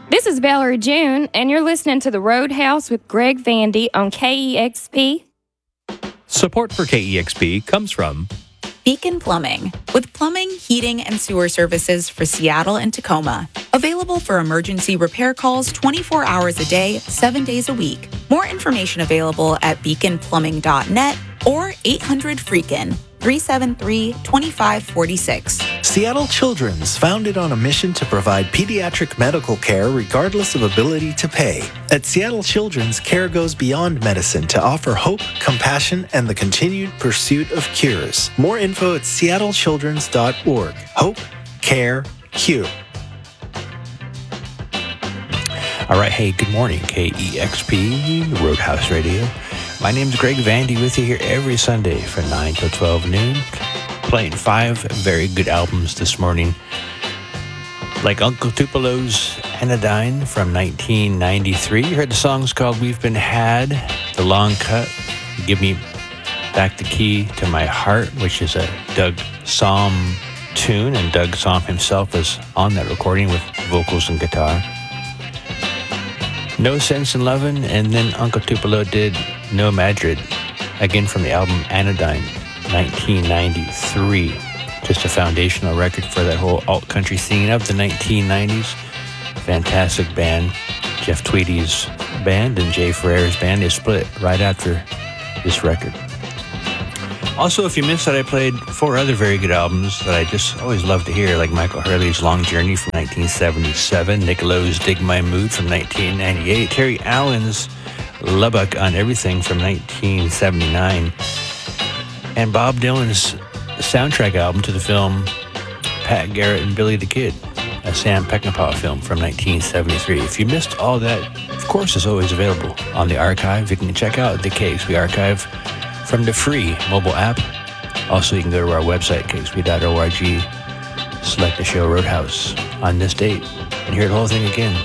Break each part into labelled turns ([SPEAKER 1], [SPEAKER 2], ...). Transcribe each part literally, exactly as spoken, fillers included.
[SPEAKER 1] This is Valerie June, and you're listening to The Roadhouse with Greg Vandy on K E X P.
[SPEAKER 2] Support for K E X P comes from
[SPEAKER 3] Beacon Plumbing, with plumbing, heating, and sewer services for Seattle and Tacoma. Available for emergency repair calls twenty-four hours a day, seven days a week. More information available at beacon plumbing dot net or eight hundred freakin, three seven three, two five four six.
[SPEAKER 4] Seattle Children's, founded on a mission to provide pediatric medical care regardless of ability to pay. At Seattle Children's, care goes beyond medicine to offer hope, compassion, and the continued pursuit of cures. More info at seattle children's dot org. Hope, care, cure.
[SPEAKER 5] All right, hey, good morning, K E X P, Roadhouse Radio. My name's Greg Vandy with you here every Sunday from nine till twelve noon, playing five very good albums this morning, like Uncle Tupelo's Anodyne from nineteen ninety-three. You heard the songs called We've Been Had, The Long Cut, Give Me Back the Key to My Heart, which is a Doug Sahm tune, and Doug Sahm himself was on that recording with vocals and guitar. No Sense in Lovin', and then Uncle Tupelo did No Madrid, again from the album Anodyne, nineteen ninety-three. Just a foundational record for that whole alt-country scene of the nineteen nineties. Fantastic band. Jeff Tweedy's band and Jay Ferrer's band, they split right after this record. Also, if you missed that, I played four other very good albums that I just always love to hear, like Michael Hurley's Long Journey from nineteen seventy-seven, Nick Lowe's Dig My Mood from nineteen ninety-eight, Terry Allen's Lubbock on Everything from nineteen seventy-nine, and Bob Dylan's soundtrack album to the film Pat Garrett and Billy the Kid, a Sam Peckinpah film from nineteen seventy-three. If you missed all that, of course, it's always available on the archive. You can check out the K X P archive from the free mobile app. Also, you can go to our website, k x p dot org, select the show Roadhouse on this date, and hear the whole thing again.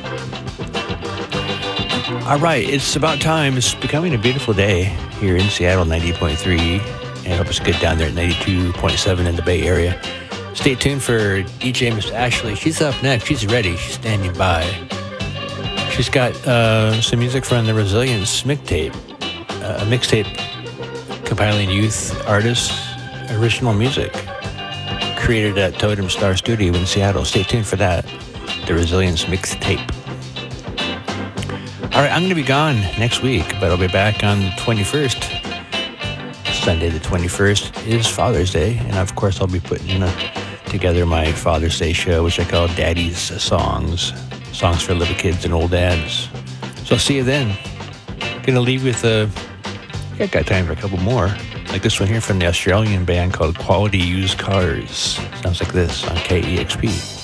[SPEAKER 5] All right, it's about time. It's becoming a beautiful day here in Seattle, ninety point three, and I hope it's good down there at ninety-two point seven in the Bay Area. Stay tuned for D J Miss Ashley. She's up next. She's ready. She's standing by. She's got uh, some music from the Resilience mixtape, uh, a mixtape compiling youth artists' original music, created at Totem Star Studio in Seattle. Stay tuned for that, the Resilience mixtape. All right, I'm going to be gone next week, but I'll be back on the twenty-first. Sunday the twenty-first is Father's Day, and of course I'll be putting uh, together my Father's Day show, which I call Daddy's Songs, songs for little kids and old dads. So I'll see you then. Gonna leave with a... Uh, I got time for a couple more, like this one here from the Australian band called Quality Used Cars. Sounds like this on K E X P.